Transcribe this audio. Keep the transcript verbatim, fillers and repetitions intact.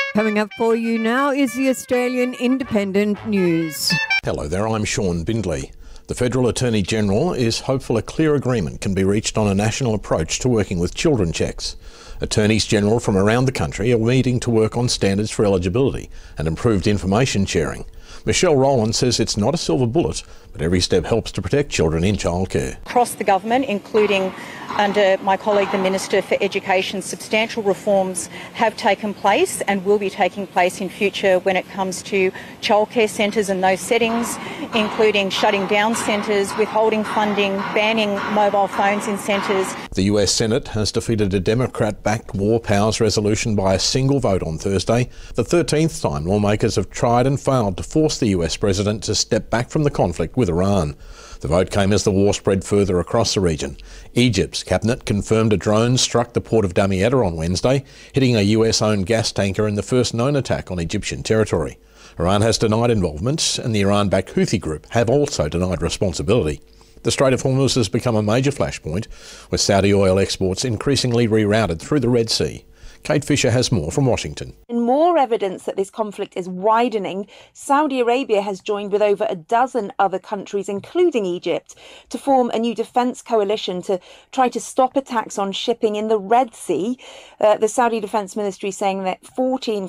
Coming up for you now is the Australian Independent News. Hello there, I'm Sean Bindley. The Federal Attorney-General is hopeful a clear agreement can be reached on a national approach to working with children checks. Attorneys-General from around the country are meeting to work on standards for eligibility and improved information sharing. Michelle Rowland says it's not a silver bullet, but every step helps to protect children in childcare. Across the government, including under my colleague the Minister for Education, substantial reforms have taken place and will be taking place in future when it comes to childcare centres and those settings, including shutting down centres, withholding funding, banning mobile phones in centres. The U S Senate has defeated a Democrat-backed War Powers resolution by a single vote on Thursday, the thirteenth time lawmakers have tried and failed to force the U S president to step back from the conflict with Iran. The vote came as the war spread further across the region. Egypt's cabinet confirmed a drone struck the port of Damietta on Wednesday, hitting a U S-owned gas tanker in the first known attack on Egyptian territory. Iran has denied involvement, and the Iran-backed Houthi group have also denied responsibility. The Strait of Hormuz has become a major flashpoint, with Saudi oil exports increasingly rerouted through the Red Sea. Kate Fisher has more from Washington. In more evidence that this conflict is widening, Saudi Arabia has joined with over a dozen other countries, including Egypt, to form a new defence coalition to try to stop attacks on shipping in the Red Sea. Uh, the Saudi Defence Ministry saying that fourteen